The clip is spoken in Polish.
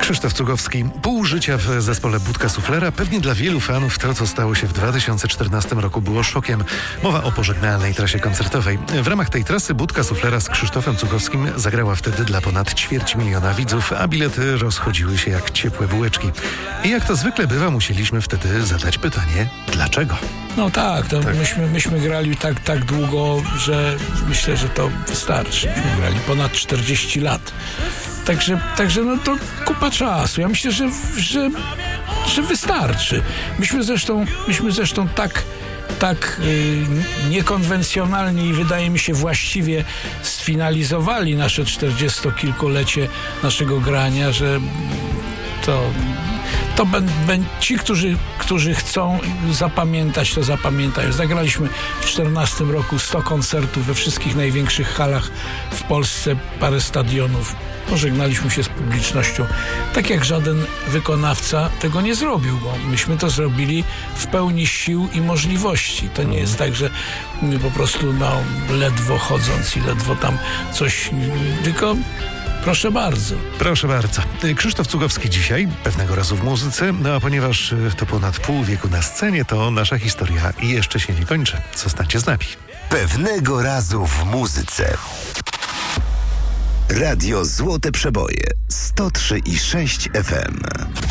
Krzysztof Cugowski, pół życia w zespole Budka Suflera. Pewnie dla wielu fanów to, co stało się w 2014 roku, było szokiem. Mowa o pożegnalnej trasie koncertowej. W ramach tej trasy Budka Suflera z Krzysztofem Cugowskim zagrała wtedy dla ponad 250 000 widzów, a bilety rozchodziły się jak ciepłe bułeczki. I jak to zwykle bywa, musieliśmy wtedy zadać pytanie, dlaczego? No tak, myśmy grali tak długo, że myślę, że to wystarczy. Myśmy grali ponad 40 lat. Także no to kupa czasu. Ja myślę, że wystarczy. Myśmy zresztą tak niekonwencjonalnie i wydaje mi się właściwie sfinalizowali nasze 40-kilkulecie naszego grania, że ci, którzy chcą zapamiętać, to zapamiętają. Zagraliśmy w 2014 roku 100 koncertów we wszystkich największych halach w Polsce, parę stadionów. Pożegnaliśmy się z publicznością. Tak jak żaden wykonawca tego nie zrobił, bo myśmy to zrobili w pełni sił i możliwości. To nie jest tak, że po prostu ledwo chodząc i ledwo tam coś, tylko proszę bardzo. Proszę bardzo. Krzysztof Cugowski dzisiaj, pewnego razu w muzyce, no a ponieważ to ponad pół wieku na scenie, to nasza historia jeszcze się nie kończy. Zostańcie z nami. Pewnego razu w muzyce. Radio Złote Przeboje 103,6 FM.